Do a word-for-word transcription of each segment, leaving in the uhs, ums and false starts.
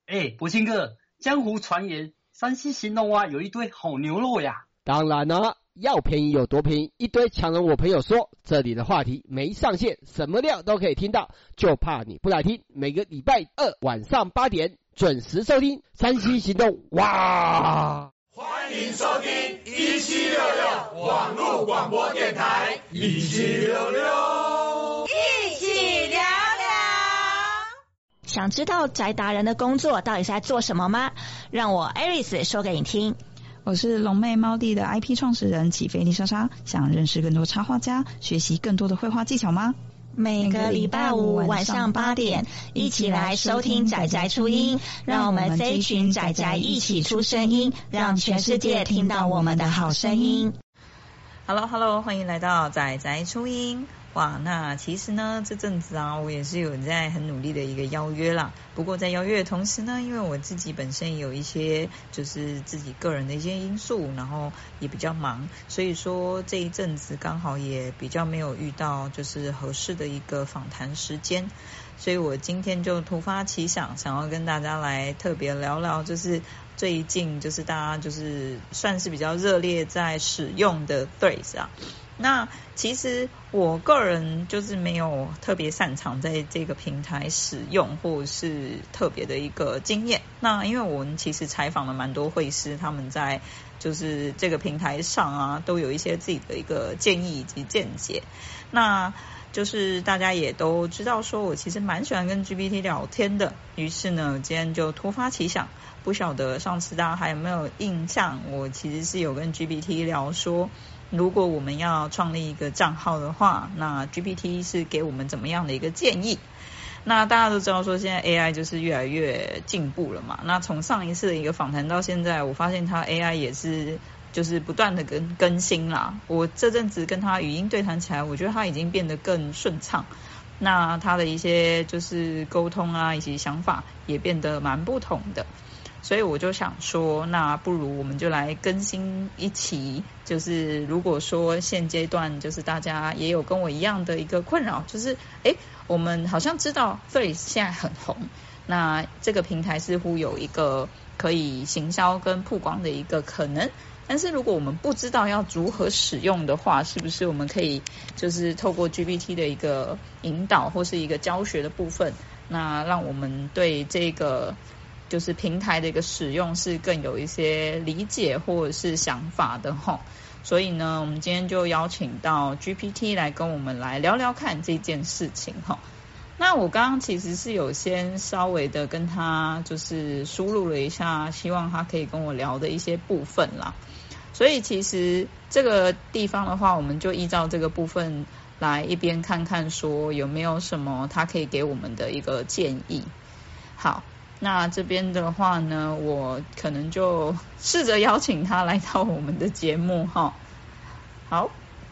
哎，博清哥，江湖传言山西行动蛙有一堆好牛肉呀。 当然啦、啊，要便宜有多便宜，一堆强人我朋友说，这里的话题没上限，什么料都可以听到，就怕你不来听。每个礼拜二晚上八点准时收听山西行动哇！ 欢迎收听一七六六网络广播电台，一七六六， 一起聊聊。想知道宅达人的工作到底是在做什么吗？让我 Aris 说给你听。 我是龙妹猫弟的 I P 创始人起飞丽莎莎，想认识更多插画家，学习更多的绘画技巧吗？ 每个礼拜五晚上八点，一起来收听宅宅初音，让我们这一群宅宅一起出声音，让全世界听到我们的好声音。 Hello Hello， 欢迎来到宅宅初音。哇，那其实呢，这阵子啊，我也是有在很努力的一个邀约啦。不过在邀约的同时呢，因为我自己本身有一些就是自己个人的一些因素，然后也比较忙，所以说这一阵子刚好也比较没有遇到就是合适的一个访谈时间。所以我今天就突发奇想，想要跟大家来特别聊聊，就是最近就是大家就是算是比较热烈在使用的 Threads 啊。那其实我个人就是没有特别擅长在这个平台使用，或者是特别的一个经验。那因为我们其实采访了蛮多绘师，他们在就是这个平台上啊，都有一些自己的一个建议以及见解。那就是大家也都知道说我其实蛮喜欢跟 G P T 聊天的，于是呢今天就突发奇想，不晓得上次大家还有没有印象，我其实是有跟 G P T 聊说，如果我们要创立一个账号的话，那 G P T 是给我们怎么样的一个建议。那大家都知道说现在 A I 就是越来越进步了嘛，那从上一次的一个访谈到现在，我发现它 A I 也是就是不断的更更新啦。我这阵子跟他语音对谈起来，我觉得他已经变得更顺畅，那他的一些就是沟通啊以及想法也变得蛮不同的。所以我就想说，那不如我们就来更新一期，就是如果说现阶段就是大家也有跟我一样的一个困扰，就是诶我们好像知道 Threads 现在很红，那这个平台似乎有一个可以行销跟曝光的一个可能，但是如果我们不知道要如何使用的话，是不是我们可以就是透过 G P T 的一个引导或是一个教学的部分，那让我们对这个就是平台的一个使用是更有一些理解或者是想法的齁。所以呢，我们今天就邀请到 G P T 来跟我们来聊聊看这件事情齁。那我刚刚其实是有先稍微的跟他就是输入了一下，希望他可以跟我聊的一些部分啦。所以其实这个地方的话，我们就依照这个部分来一边看看说有没有什么他可以给我们的一个建议。好，那这边的话呢，我可能就试着邀请他来到我们的节目哈。好，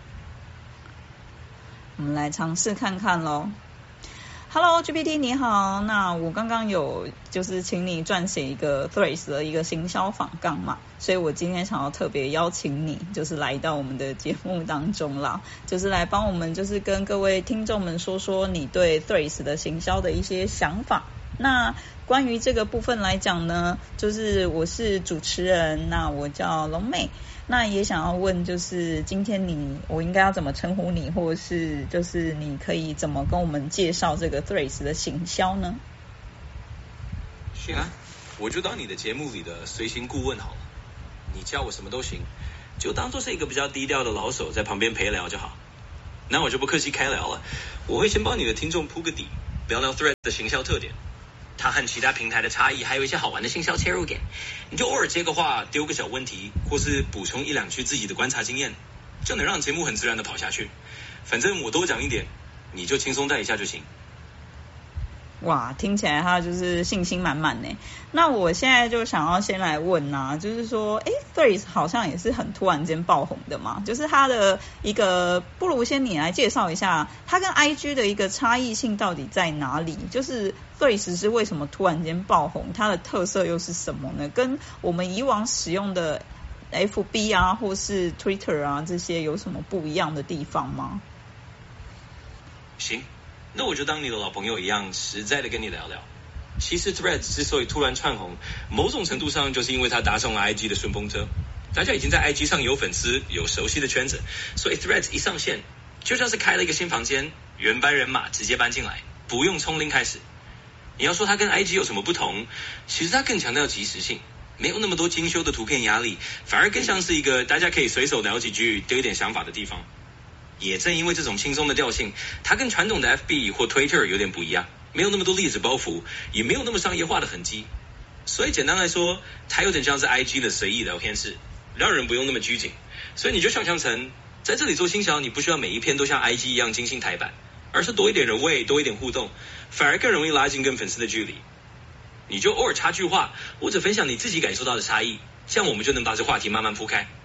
我们来尝试看看咯。Hello G P T 你好，那我刚刚有就是请你撰写一个 Threads 的一个行销访纲嘛，所以我今天想要特别邀请你就是来到我们的节目当中啦，就是来帮我们就是跟各位听众们说说你对 Threads 的行销的一些想法。那关于这个部分来讲呢，就是我是主持人，那我叫龙妹，那也想要问就是今天你我应该要怎么称呼你，或者是就是你可以怎么跟我们介绍这个 Threads 的行销呢？ 行啊，我就当你的节目里的随行顾问好了，你叫我什么都行，就当做是一个比较低调的老手在旁边陪聊就好。那我就不客气开聊了，我会先帮你的听众铺个底，聊聊 Threads 的行销特点，它和其他平台的差异，还有一些好玩的行销切入点，你就偶尔接个话，丢个小问题，或是补充一两句自己的观察经验，就能让节目很自然的跑下去。反正我多讲一点，你就轻松带一下就行。 哇，听起来他就是信心满满呢。那我现在就想要先来问啊，就是说，诶 Threads 好像也是很突然间爆红的嘛，就是它的一个，不如先你来介绍一下，它跟 I G 的一个差异性到底在哪里？就是 Threads 是为什么突然间爆红，它的特色又是什么呢？跟我们以往使用的 F B 啊，或是 Twitter 啊这些有什么不一样的地方吗？ 行，那我就当你的老朋友一样，实在的跟你聊聊。 其实 Threads 之所以突然窜红，某种程度上就是因为它搭上了 I G 的顺风车。大家已经在 I G 上有粉丝，有熟悉的圈子，所以 Threads 一上线，就像是开了一个新房间，原班人马直接搬进来，不用从零开始。你要说它跟 I G 有什么不同，其实它更强调即时性，没有那么多精修的图片压力，反而更像是一个大家可以随手聊几句，丢一点想法的地方。也正因为这种轻松的调性，它跟传统的 F B 或 Twitter 有点不一样，没有那么多粒子包袱，也没有那么商业化的痕迹。所以简单来说，它有点像是 I G 的随意聊天室，让人不用那么拘谨。所以你就想象成在这里做新销，你不需要每一篇都像 I G 一样精心排版，而是多一点人味，多一点互动，反而更容易拉近跟粉丝的距离。你就偶尔插句话，或者分享你自己感受到的差异，这样我们就能把这话题慢慢铺开。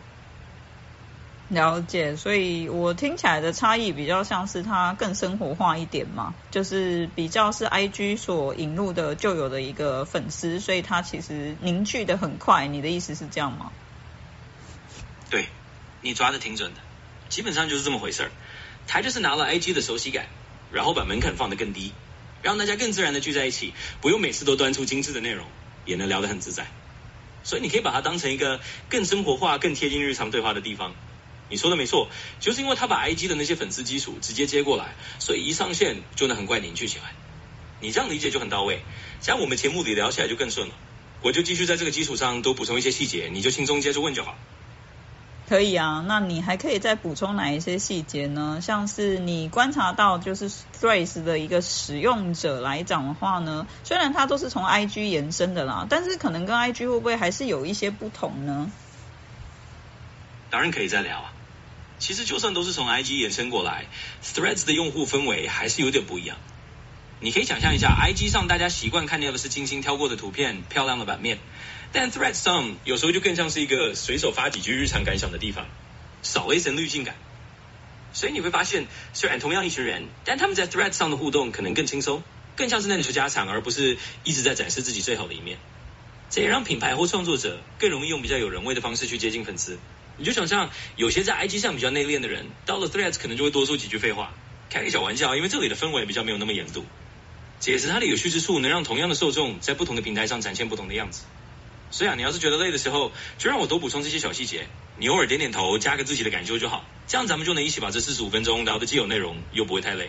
了解，所以我听起来的差异比较像是它更生活化一点嘛，就是比较是 I G 所引入的旧有的一个粉丝，所以它其实凝聚的很快，你的意思是这样吗？ 对，你抓的挺准的，基本上就是这么回事儿。它就是拿了 I G 的熟悉感，然后把门槛放得更低，让大家更自然的聚在一起，不用每次都端出精致的内容，也能聊得很自在。所以你可以把它当成一个更生活化、更贴近日常对话的地方。你说的没错，就是因为他把 I G 的那些粉丝基础直接接过来，所以一上线就能很快凝聚起来。你这样理解就很到位，这样我们节目里聊起来就更顺了。我就继续在这个基础上多补充一些细节，你就轻松接着问就好。 可以啊，那你还可以再补充哪一些细节呢？像是你观察到就是 Threads 的一个使用者来讲的话呢，虽然它都是从 I G 延伸的啦，但是可能跟 I G 会不会还是有一些不同呢？ 当然可以再聊啊。其实就算都是从 I G 延伸过来， Threads 的用户氛围还是有点不一样。你可以想象一下， I G 上大家习惯看到的是精心挑过的图片、漂亮的版面，但 Threads 上有时候就更像是一个随手发几句日常感想的地方，少了一层滤镜感。所以你会发现，虽然同样一群人，但他们在 Threads 上的互动可能更轻松，更像是那种家常，而不是一直在展示自己最好的一面。这也让品牌或创作者更容易用比较有人味的方式去接近粉丝。你就想象有些在 I G 上比较内敛的人，到了 Threads 可能就会多说几句废话，开个小玩笑，因为这里的氛围比较没有那么严肃。这也是它的有趣之处，能让同样的受众在不同的平台上展现不同的样子。所以啊，你要是觉得累的时候，就让我多补充这些小细节，你偶尔点点头，加个自己的感受就好，这样咱们就能一起把这四十五分钟聊的既有内容，又不会太累。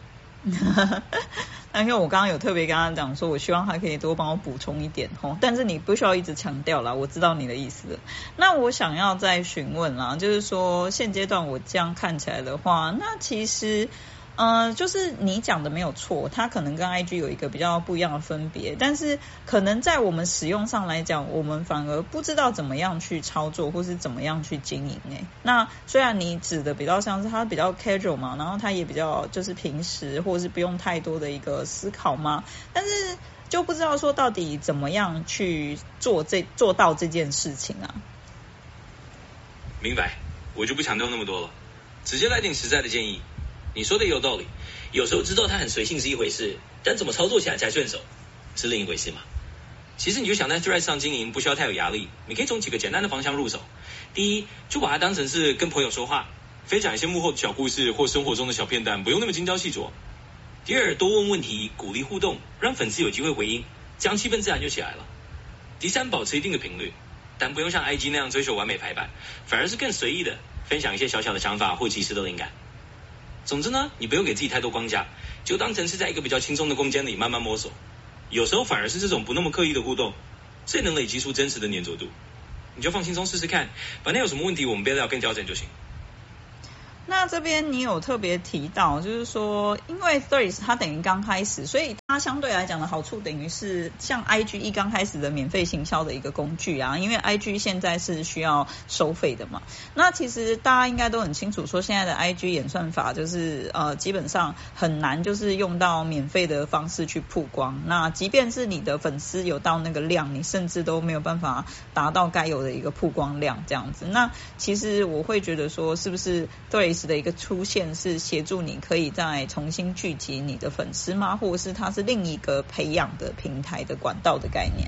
那因为我刚刚有特别跟他讲说，我希望他可以多帮我补充一点吼，但是你不需要一直强调啦，我知道你的意思了。那我想要再询问啦，就是说现阶段我这样看起来的话，那其实呃，就是你讲的没有错，它可能跟 I G 有一个比较不一样的分别，但是可能在我们使用上来讲，我们反而不知道怎么样去操作，或是怎么样去经营诶。那虽然你指的比较像是它比较 casual 嘛，然后它也比较就是平时或是不用太多的一个思考嘛，但是就不知道说到底怎么样去做这做到这件事情啊。 明白，我就不强调那么多了，直接来点实在的建议。你说的也有道理，有时候知道它很随性是一回事，但怎么操作起来才顺手是另一回事嘛。其实你就想在 Threads 上经营，不需要太有压力，你可以从几个简单的方向入手。第一，就把它当成是跟朋友说话，分享一些幕后的小故事或生活中的小片段，不用那么精雕细琢。第二，多问问题，鼓励互动，让粉丝有机会回应，这样气氛自然就起来了。第三，保持一定的频率，但不用像 I G 那样追求完美排版，反而是更随意的分享一些小小的想法或即时的灵感。总之呢，你不用给自己太多框架，就当成是在一个比较轻松的空间里慢慢摸索。有时候反而是这种不那么刻意的互动，最能累积出真实的粘着度。你就放轻松试试看，反正有什么问题我们别聊更调整就行。 那这边你有特别提到，就是说因为 Threads 它等于刚开始，所以它相对来讲的好处等于是像 I G 一刚开始的免费行销的一个工具啊，因为 I G 现在是需要收费的嘛。那其实大家应该都很清楚说现在的 I G 演算法就是呃基本上很难就是用到免费的方式去曝光，那即便是你的粉丝有到那个量，你甚至都没有办法达到该有的一个曝光量这样子。那其实我会觉得说是不是 Threads的一个出现是协助你可以再重新聚集你的粉丝吗？或者是它是另一个培养的平台的管道的概念？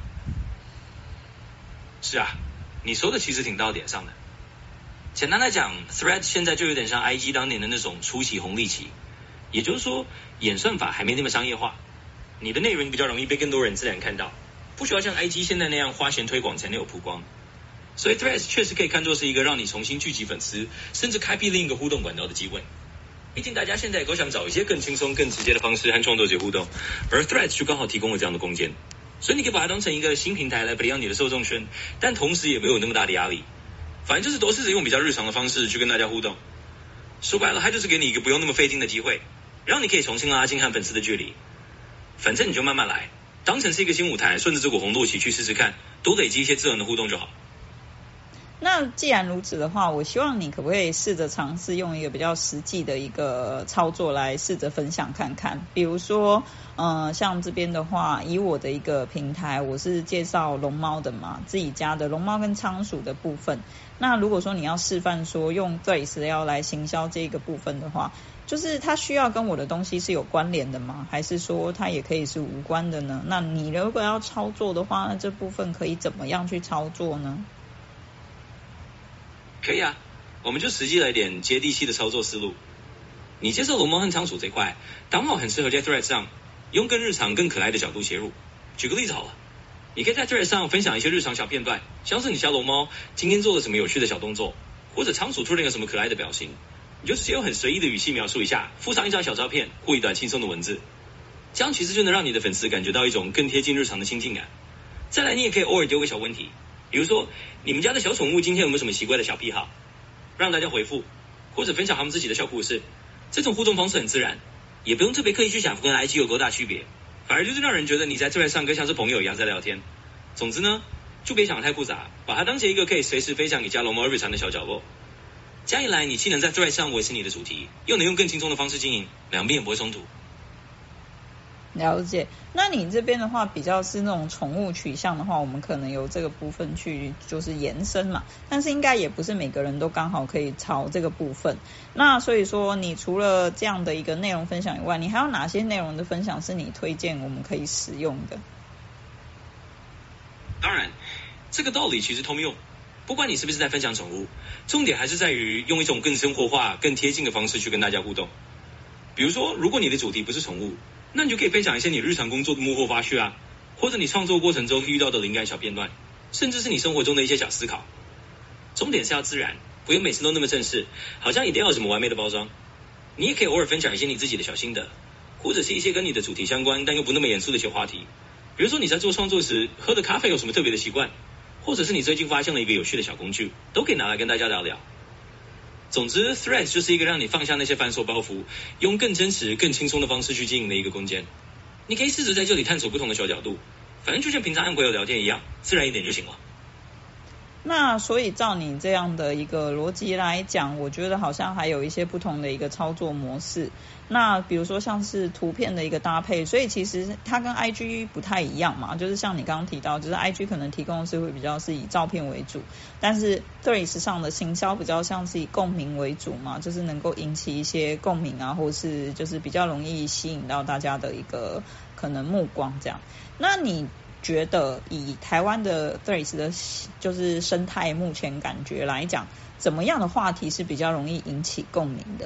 是啊，你说的其实挺到点上的。简单来讲 Threads 现在就有点像 I G 当年的那种初期红利期，也就是说演算法还没那么商业化， 你的内容比较容易被更多人自然看到，不需要像 I G 现在那样花钱推广才能有曝光。所以 Threads 确实可以看作是一个让你重新聚集粉丝，甚至开辟另一个互动管道的机会。毕竟大家现在都想找一些更轻松、更直接的方式和创作者互动，而 Threads 就刚好提供了这样的空间。所以你可以把它当成一个新平台来培养你的受众圈，但同时也没有那么大的压力。反正就是多试着用比较日常的方式去跟大家互动。说白了，它就是给你一个不用那么费劲的机会，让你可以重新拉近和粉丝的距离。反正你就慢慢来，当成是一个新舞台，顺着这股红路起去试试看，多累积一些自然的互动就好。 那既然如此的话，我希望你可不可以试着尝试用一个比较实际的一个操作来试着分享看看。比如说呃，像这边的话，以我的一个平台，我是介绍龙猫的嘛，自己家的龙猫跟仓鼠的部分。那如果说你要示范说用 Threads 要来行销这个部分的话，就是它需要跟我的东西是有关联的吗？还是说它也可以是无关的呢？那你如果要操作的话，那这部分可以怎么样去操作呢？ 可以啊，我们就实际来点接地气的操作思路。你接受龙猫和仓鼠这块，刚好很适合在 Threads 上用更日常、更可爱的角度切入。举个例子好了，你可以在 Threads 上分享一些日常小片段，像是你家龙猫今天做了什么有趣的小动作，或者仓鼠突然有什么可爱的表情，你就直接用很随意的语气描述一下，附上一张小照片或一段轻松的文字，这样其实就能让你的粉丝感觉到一种更贴近日常的亲近感。再来，你也可以偶尔丢个小问题，比如说你们家的小宠物今天有没有什么奇怪的小癖好，让大家回复或者分享他们自己的小故事。这种互动方式很自然，也不用特别刻意去想跟 I G 有多大区别，反而就是让人觉得你在 Threads 上更像是朋友一样在聊天。总之呢，就别想得太复杂，把它当成一个可以随时分享你家龙猫日常的小角落。这样一来，你既能在 Threads 上维持你的主题，又能用更轻松的方式经营，两边也不会冲突。 了解，那你这边的话比较是那种宠物取向的话，我们可能由这个部分去就是延伸嘛，但是应该也不是每个人都刚好可以朝这个部分。那所以说，你除了这样的一个内容分享以外，你还有哪些内容的分享是你推荐我们可以使用的？ 当然，这个道理其实通用，不管你是不是在分享宠物，重点还是在于用一种更生活化、更贴近的方式去跟大家互动。比如说，如果你的主题不是宠物，那你就可以分享一些你日常工作的幕后花絮啊，或者你创作过程中遇到的灵感小片段，甚至是你生活中的一些小思考。重点是要自然，不用每次都那么正式，好像一定要有什么完美的包装。你也可以偶尔分享一些你自己的小心得，或者是一些跟你的主题相关但又不那么严肃的一些话题。比如说你在做创作时喝的咖啡有什么特别的习惯，或者是你最近发现了一个有趣的小工具，都可以拿来跟大家聊聊。总之 Threads 就是一个让你放下那些繁琐包袱，用更真实更轻松的方式去经营的一个空间。你可以试着在这里探索不同的小角度，反正就像平常和朋友聊天一样，自然一点就行了。 那所以照你这样的一个逻辑来讲，我觉得好像还有一些不同的一个操作模式。那比如说像是图片的一个搭配，所以其实它跟 I G 不太一样嘛，就是像你刚刚提到，就是 I G 可能提供的是会比较是以照片为主，但是 Threads 上的行销比较像是以共鸣为主嘛，就是能够引起一些共鸣啊，或是就是比较容易吸引到大家的一个可能目光这样。那你觉得以台湾的 Threads 的就是生态目前感觉来讲，怎么样的话题是比较容易引起共鸣的？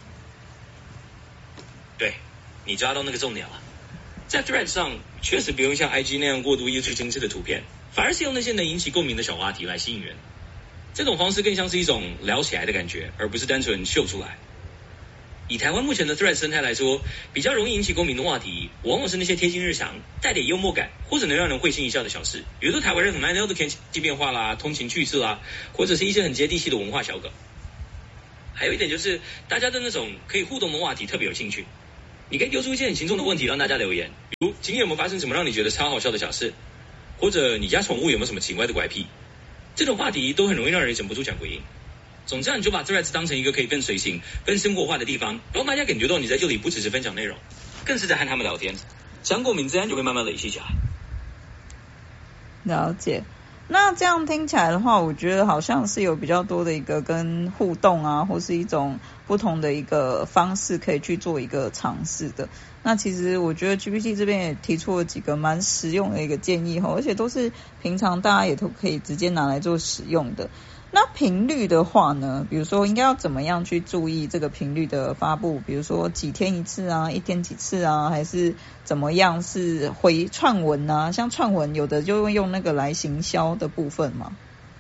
对，你抓到那个重点了。在 Threads 上确实不用像 I G 那样过度优质精致的图片，反而是用那些能引起共鸣的小话题来吸引人。这种方式更像是一种聊起来的感觉，而不是单纯秀出来。以台湾目前的 Threads 生态来说，比较容易引起共鸣的话题，往往是那些贴近日常、带点幽默感，或者能让人会心一笑的小事，比如说台湾人很爱聊的天气变化啦、通勤趣事啦，或者是一些很接地气的文化小梗。还有一点就是，大家对那种可以互动的话题特别有兴趣。你可以丢出一些很轻松的问题让大家留言，比如今天有没有发生什么让你觉得超好笑的小事，或者你家宠物有没有什么奇怪的怪癖，这种话题都很容易让人忍不住想回应。总之你就把 Threads 当成一个可以更随性、更生活化的地方，让大家感觉到你在这里不只是分享内容，更是在和他们聊天，这样共鸣自然就会慢慢累积起来。 了解。那这样听起来的话，我觉得好像是有比较多的一个跟互动啊，或是一种不同的一个方式可以去做一个尝试的。那其实我觉得 G P T 这边也提出了几个蛮实用的一个建议，而且都是平常大家也都可以直接拿来做使用的。 那频率的话呢，比如说应该要怎么样去注意这个频率的发布？比如说几天一次啊，一天几次啊，还是怎么样是回串文啊？像串文有的就会用那个来行销的部分嘛。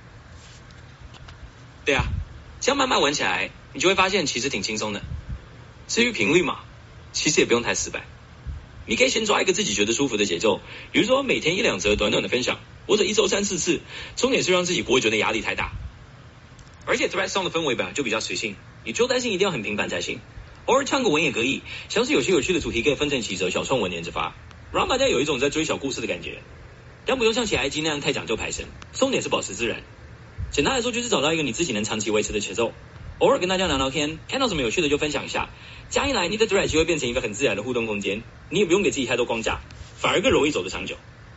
对啊，这样慢慢玩起来，你就会发现其实挺轻松的。至于频率嘛，其实也不用太死板。你可以先抓一个自己觉得舒服的节奏，比如说每天一两则短短的分享，或者一周三四次，重点是让自己不会觉得压力太大。而且 Threads 上的氛围本来就比较随性，你就担心一定要很频繁才行。偶尔唱个文也可以，像是有些有趣的主题可以分成几则小创文连着发，让大家有一种在追小故事的感觉。但不用像写 I G 那样太讲究排程，重点是保持自然。简单来说就是找到一个你自己能长期维持的节奏，偶尔跟大家聊聊天，看到什么有趣的就分享一下，这样一来你的 Threads 就会变成一个很自然的互动空间，你也不用给自己太多框架，反而更容易走得长久。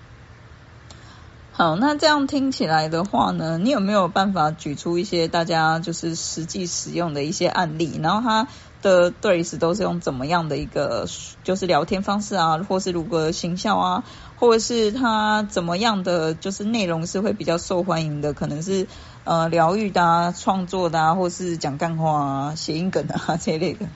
好，那这样听起来的话呢，你有没有办法举出一些大家就是实际使用的一些案例，然后它的 Threads 都是用怎么样的一个就是聊天方式啊，或是如何行销啊，或者是它怎么样的就是内容是会比较受欢迎的，可能是呃疗愈的啊、创作的啊，或是讲干话啊、谐音梗啊这一类的。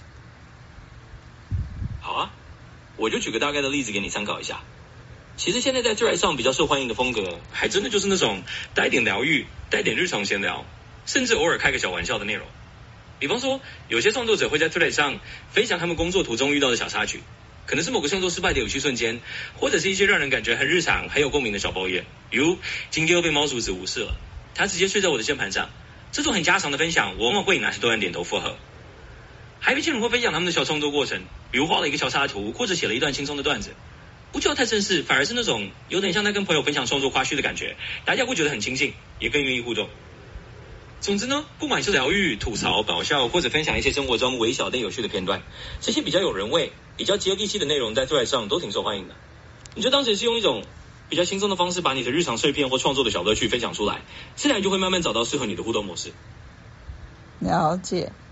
好啊，我就举个大概的例子给你参考一下。其实现在在 Threads 上比较受欢迎的风格，还真的就是那种带点疗愈、带点日常闲聊，甚至偶尔开个小玩笑的内容。比方说，有些创作者会在 Threads 上分享他们工作途中遇到的小插曲，可能是某个创作失败的有趣瞬间，或者是一些让人感觉很日常、很有共鸣的小抱怨，比如今天又被猫主子无视了，他直接睡在我的键盘上。这种很家常的分享，往往会引来很多人点头附和。还有一些人会分享他们的小创作过程，比如画了一个小插图，或者写了一段轻松的段子。不叫太正式，反而是那种有点像在跟朋友分享创作花絮的感觉，大家会觉得很亲近，也更愿意互动。总之呢，不管是疗愈、吐槽、搞笑，或者分享一些生活中微小但有趣的片段，这些比较有人味、比较接地气的内容在 Threads 上都挺受欢迎的。你就当成是用一种比较轻松的方式，把你的日常碎片或创作的小乐趣分享出来，自然就会慢慢找到适合你的互动模式。 了解。